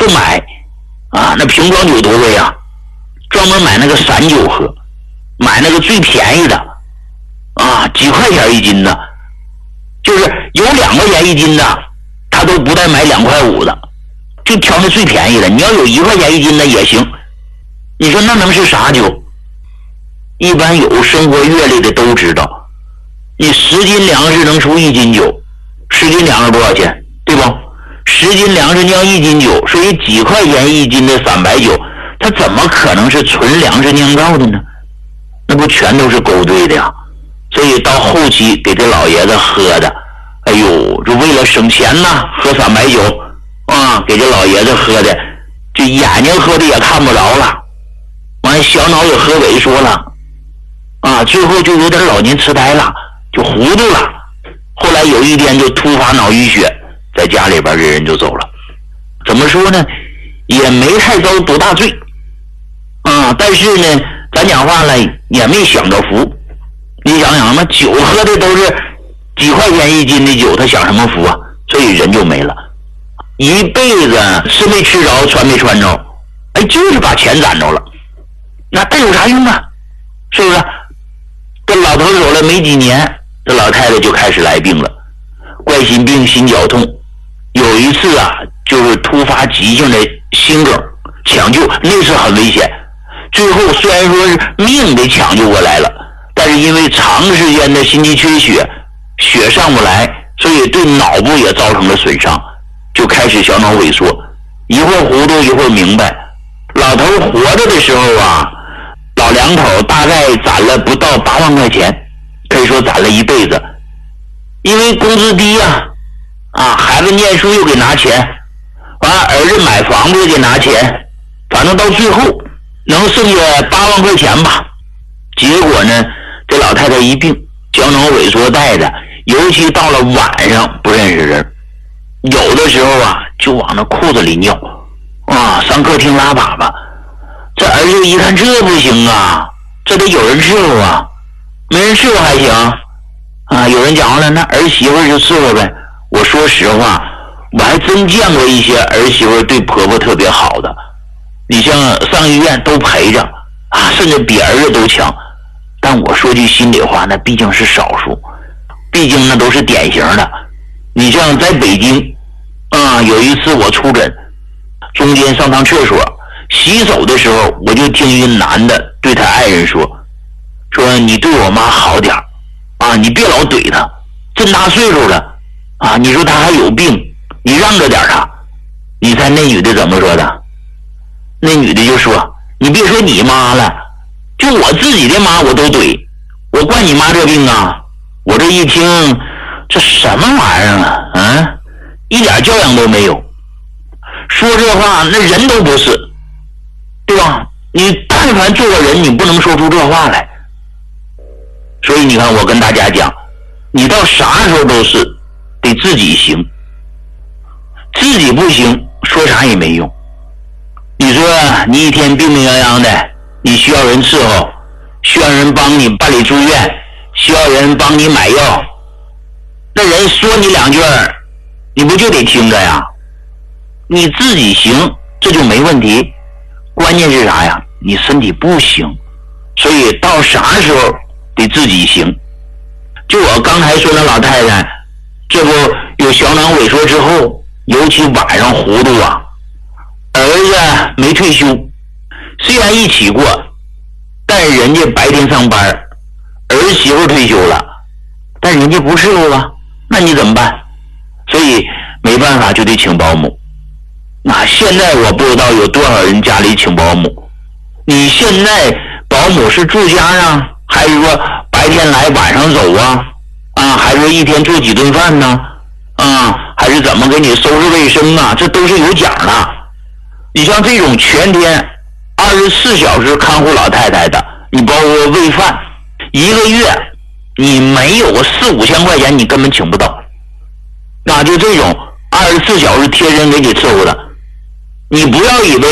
不买啊，那瓶装酒多贵啊，专门买那个散酒喝，买那个最便宜的啊，几块钱一斤的，就是有2块钱一斤的他都不带买2块5的，就挑那最便宜的。你要有1块钱一斤的也行。你说那能是啥酒？一般有生活阅历的都知道，你10斤粮食能出1斤酒，10斤粮食多少钱，对不？10斤粮食酿1斤酒，所以几块钱1斤的散白酒，它怎么可能是纯粮食酿造的呢？那不全都是勾兑的呀。所以到后期给这老爷子喝的，哎呦，就为了省钱呐，喝散白酒啊，给这老爷子喝的，这眼睛喝的也看不着了，完小脑也喝萎缩了啊，最后就有点老年痴呆了，就糊涂了。后来有一天就突发脑淤血，在家里边这人就走了。怎么说呢，也没太遭多大罪啊，但是呢咱讲话了也没享着福。你想想嘛，酒喝的都是几块钱1斤的酒，他享什么福啊？所以人就没了，一辈子吃没吃着，穿没穿着，哎，就是把钱攒着了，那这有啥用啊？是不是？这老头走了没几年，这老太太就开始来病了，冠心病、心绞痛，有一次啊，就是突发急性的心梗，抢救那次很危险，最后虽然说是命给抢救过来了，但是因为长时间的心肌缺血，血上不来，所以对脑部也造成了损伤，就开始小脑萎缩，一会儿糊涂一会儿明白。老头活着的时候啊，老两口大概攒了不到8万块钱，可以说攒了一辈子。因为工资低啊，孩子念书又给拿钱，完了儿子买房子又给拿钱，反正到最后能剩下8万块钱吧。结果呢，这老太太一病，小脑萎缩带着，尤其到了晚上不认识人，有的时候啊就往那裤子里尿啊，上客厅拉粑粑。这儿子一看这不行啊，这得有人伺候啊，没人伺候还行啊。有人讲话了，那儿媳妇就伺候呗。我说实话，我还真见过一些儿媳妇对婆婆特别好的，你像上医院都陪着啊，甚至比儿子都强。但我说句心里话，那毕竟是少数，毕竟那都是典型的。你像在北京啊，有一次我出诊，中间上趟厕所，洗手的时候，我就听一个男的对他爱人说你对我妈好点啊，你别老怼她，这么大岁数了啊，你说她还有病，你让着点她。你猜那女的怎么说的？那女的就说，你别说你妈了，就我自己的妈我都怼，我惯你妈这病啊。我这一听，这什么玩意儿啊，一点教养都没有，说这话那人都不是，对吧？你但凡做个人，你不能说出这话来。所以你看，我跟大家讲，你到啥时候都是得自己行，自己不行说啥也没用。你说你一天病病殃殃的，你需要人伺候，需要人帮你办理住院，需要人帮你买药，那人说你2句你不就得听着呀？你自己行这就没问题，关键是啥呀？你身体不行，所以到啥时候得自己行。就我刚才说那老太太，这不有小脑萎缩之后，尤其晚上糊涂啊，儿子没退休，虽然一起过，但是人家白天上班，儿媳妇退休了，但人家不伺候了，那你怎么办？所以没办法就得请保姆。那现在我不知道有多少人家里请保姆，你现在保姆是住家啊，还是说白天来晚上走啊？还是说一天做几顿饭呢？还是怎么给你收拾卫生啊？这都是有奖的。你像这种全天24小时看护老太太的，你包括喂饭，一个月你没有个4、5千块钱你根本请不到。那就这种24小时贴身给你伺候的，你不要以为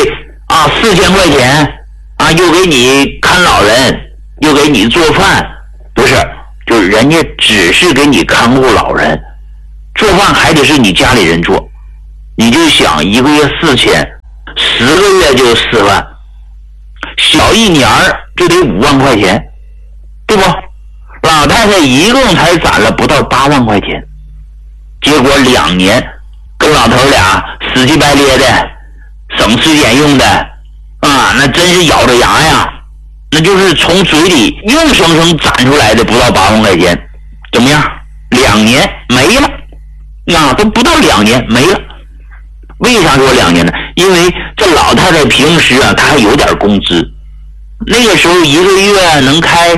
4千块钱又给你看老人又给你做饭，不是，就是人家只是给你看护老人，做饭还得是你家里人做。你就想一个月4千， 10个月就4万，小1年就得5万块钱，对不？老太太一共才攒了不到8万块钱，结果2年跟老头俩死乞白咧的，省吃俭用的啊，那真是咬着牙呀，那就是从嘴里硬生生攒出来的不到8万块钱，怎么样？2年没了，那都不到2年没了。为啥说2年呢？因为这老太太平时啊，她还有点工资，那个时候1个月能开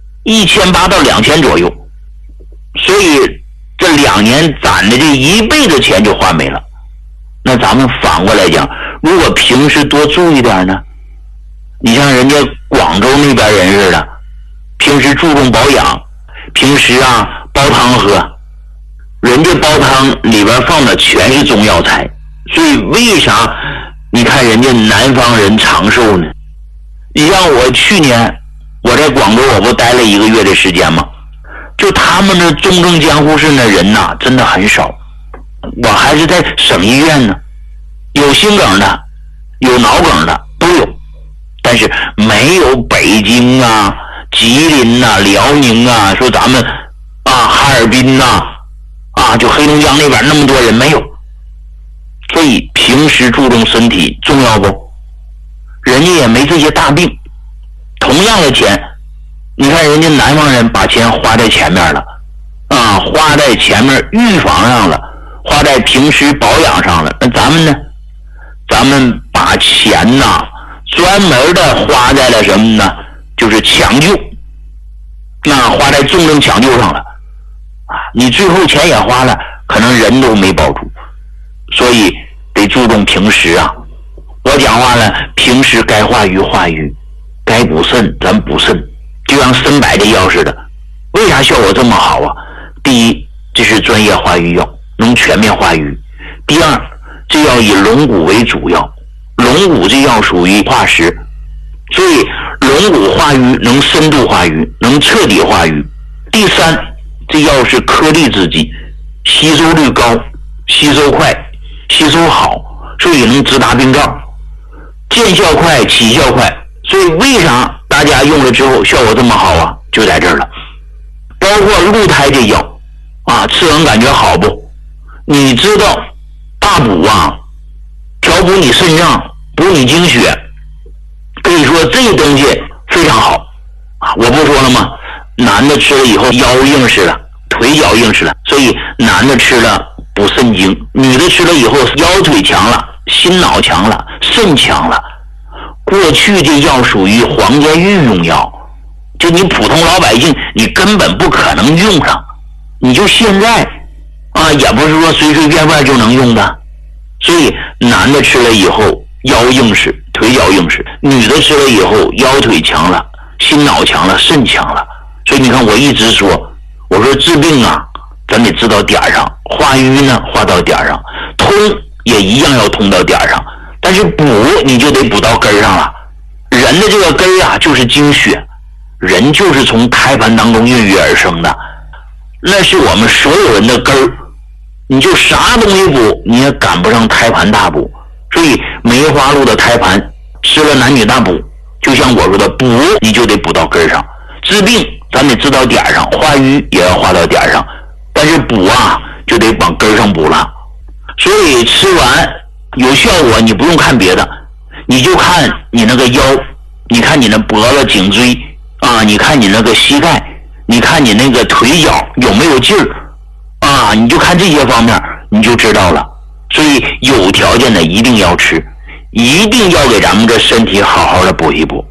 1800到2000左右，所以这2年攒的这1辈子钱就花没了。那咱们反过来讲，如果平时多注意点呢？你像人家广州那边人似的，平时注重保养，平时啊煲汤喝，人家煲汤里边放的全是中药材，所以为啥你看人家南方人长寿呢？你像我去年我在广州我不待了1个月的时间吗？就他们的重症监护室的人呐，真的很少。我还是在省医院呢，有心梗的，有脑梗的都有，但是没有北京啊、吉林啊、辽宁啊，说咱们啊哈尔滨啊就黑龙江那边那么多人没有。所以平时注重身体重要不？人家也没这些大病，同样的钱，你看人家南方人把钱花在前面了啊，花在前面预防上了，花在平时保养上了。那咱们呢？咱们把钱呐专门的花在了什么呢？就是抢救，那花在重症抢救上了啊！你最后钱也花了，可能人都没保住，所以得注重平时啊。我讲话了，平时该化瘀化瘀，该补肾咱补肾，就像参柏的药似的。为啥效果这么好啊？第一，这是专业化瘀药，能全面化瘀；第二，这药以龙骨为主药，龙骨这药属于化石，所以龙骨化瘀能深度化瘀，能彻底化瘀。第三，这药是颗粒制剂，吸收率高，吸收快，吸收好，所以能直达病灶，见效快，起效快。所以为啥大家用了之后效果这么好啊？就在这儿了。包括鹿胎这药啊，吃完感觉好不？你知道大补啊，调补你肾脏，补你精血，可以说这个东西非常好啊！我不说了吗？男的吃了以后腰硬实了，腿脚硬实了，所以男的吃了补肾精，女的吃了以后腰腿强了，心脑强了，肾强了。过去这药属于皇家御用药，就你普通老百姓你根本不可能用上，你就现在啊，也不是说随随便便就能用的。所以男的吃了以后腰硬实，腿脚硬实，女的吃了以后腰腿强了，心脑强了，肾强了。所以你看我一直说，我说治病啊咱得治到点上，化瘀呢化到点上，通也一样要通到点上，但是补你就得补到根上了。人的这个根啊就是精血，人就是从胎盘当中孕育而生的，那是我们所有人的根儿。你就啥东西补你也赶不上胎盘大补，所以梅花鹿的胎盘吃了男女大补，就像我说的，补你就得补到根上，治病咱得治到点上，化瘀也要化到点上，但是补啊就得往根上补了。所以吃完有效果，你不用看别的，你就看你那个腰，你看你那脖子颈椎啊，你看你那个膝盖，你看你那个腿脚有没有劲儿啊，你就看这些方面你就知道了。所以有条件的一定要吃，一定要给咱们这身体好好的补一补。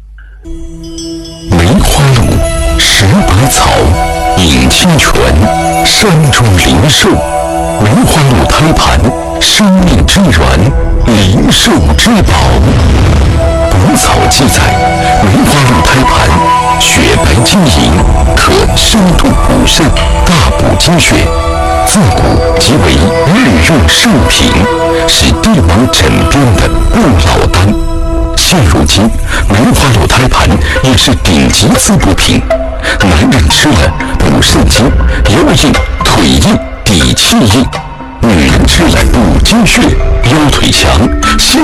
梅花鹿食百草，饮清泉，山中灵兽。梅花鹿胎盘，生命之源，灵兽之宝。本草记载，梅花鹿胎盘雪白晶莹，可深度补肾，大补精血。自古即为日用圣品，是帝王枕边的不老丹。现如今，梅花鹿胎盘也是顶级滋补品。男人吃了补肾精，腰硬、腿硬、底气硬；女人吃了补精血，腰腿强。